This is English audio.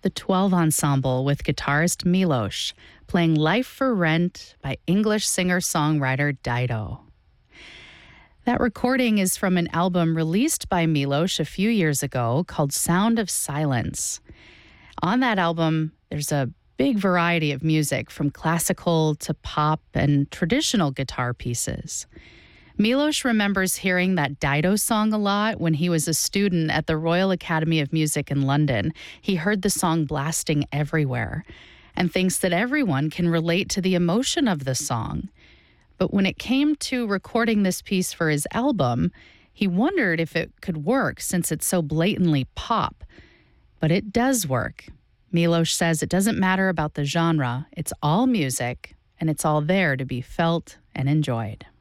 the 12 Ensemble with guitarist Milos, playing Life for Rent by English singer-songwriter Dido. That recording is from an album released by Milos a few years ago called Sound of Silence. On that album, there's a big variety of music from classical to pop and traditional guitar pieces. Milos remembers hearing that Dido song a lot when he was a student at the Royal Academy of Music in London. He heard the song blasting everywhere and thinks that everyone can relate to the emotion of the song. But when it came to recording this piece for his album, he wondered if it could work since it's so blatantly pop. But it does work. Milos says it doesn't matter about the genre. It's all music, and it's all there to be felt and enjoyed.